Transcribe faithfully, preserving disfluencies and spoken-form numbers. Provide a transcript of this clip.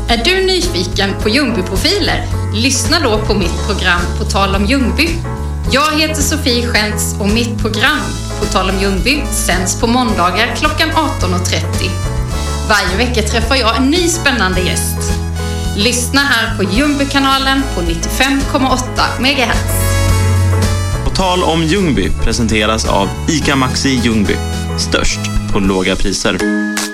Är du nyfiken på Ljungby-profiler? Lyssna då på mitt program På tal om Ljungby. Jag heter Sofie Schentz och mitt program På tal om Ljungby sänds på måndagar klockan arton och trettio. Varje vecka träffar jag en ny spännande gäst. Lyssna här på Ljungby-kanalen på nittiofem komma åtta megahertz. På tal om Ljungby presenteras av ICA Maxi Ljungby. Störst på låga priser.